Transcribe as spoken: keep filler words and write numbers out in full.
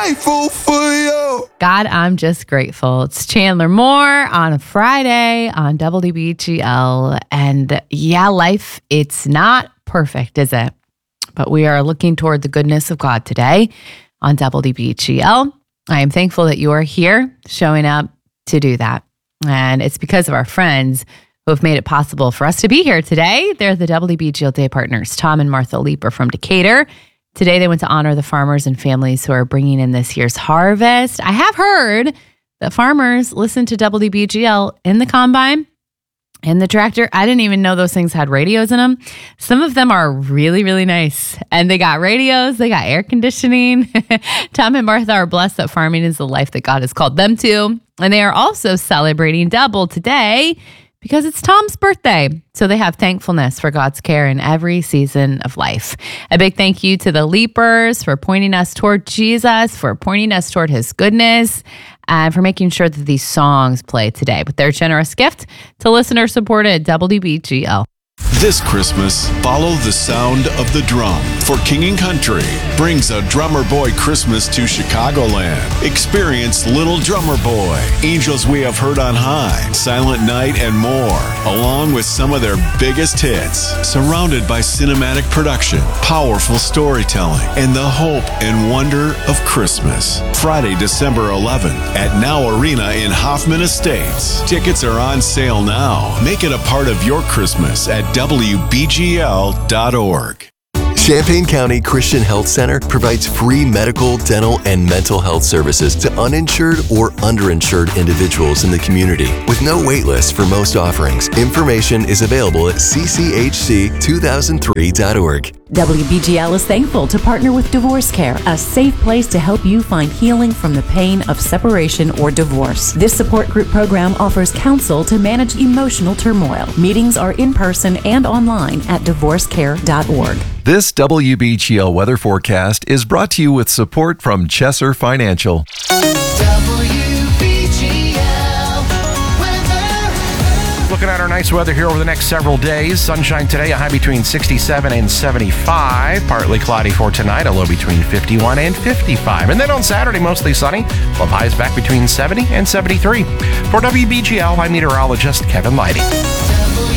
grateful for you. God, I'm just grateful. It's Chandler Moore on a Friday on W B G L. And yeah, life, it's not perfect, is it? But we are looking toward the goodness of God today on W B G L. I am thankful that you are here showing up to do that. And it's because of our friends who have made it possible for us to be here today. They're the W B G L Day partners, Tom and Martha Leeper from Decatur. Today, they went to honor the farmers and families who are bringing in this year's harvest. I have heard that farmers listen to W B G L in the combine, in the tractor. I didn't even know those things had radios in them. Some of them are really, really nice. And they got radios, they got air conditioning. Tom and Martha are blessed that farming is the life that God has called them to. And they are also celebrating double today because it's Tom's birthday. So they have thankfulness for God's care in every season of life. A big thank you to the Leapers for pointing us toward Jesus, for pointing us toward his goodness, and for making sure that these songs play today with their generous gift to listener-supported W B G L. This Christmas, follow the sound of the drum, for King and Country brings a Drummer Boy Christmas to Chicagoland. Experience Little Drummer Boy, Angels We Have Heard on High, Silent Night, and more, along with some of their biggest hits. Surrounded by cinematic production, powerful storytelling, and the hope and wonder of Christmas. Friday, December eleventh at Now Arena in Hoffman Estates. Tickets are on sale now. Make it a part of your Christmas at W B G L dot org. Champaign County Christian Health Center provides free medical, dental, and mental health services to uninsured or underinsured individuals in the community with no wait list for most offerings. Information is available at C C H C two thousand three dot org. W B G L is thankful to partner with Divorce Care, a safe place to help you find healing from the pain of separation or divorce. This support group program offers counsel to manage emotional turmoil. Meetings are in person and online at divorce care dot org. This W B G L weather forecast is brought to you with support from Chesser Financial. W B G L weather. Looking at our nice weather here over the next several days. Sunshine today, a high between sixty-seven and seventy-five. Partly cloudy for tonight, a low between fifty-one and fifty-five. And then on Saturday, mostly sunny. Low highs back between seventy and seventy-three. For W B G L, I'm meteorologist Kevin Lighty.